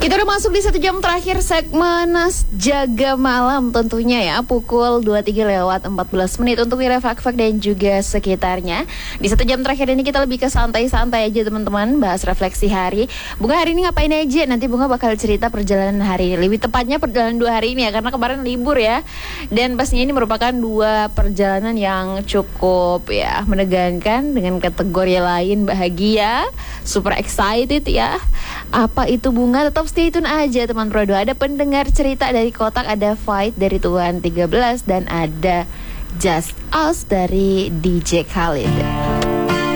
Kita udah masuk di 1 jam terakhir segmen Jaga Malam tentunya ya, pukul 23:14 untuk wilayah Fak-Fak dan juga sekitarnya. Di 1 jam terakhir ini kita lebih ke santai-santai aja teman-teman, bahas refleksi hari. Bunga hari ini ngapain aja? Nanti Bunga bakal cerita perjalanan hari ini. Lebih tepatnya perjalanan 2 hari ini ya, karena kemarin libur ya. Dan pastinya ini merupakan 2 perjalanan yang cukup ya menegangkan, dengan kategori lain bahagia, super excited ya. Apa itu Bunga? Tetap stay tune aja teman Prodo. Ada pendengar cerita dari kotak, ada Fight dari Tuhan 13, dan ada Just Us dari DJ Khalid.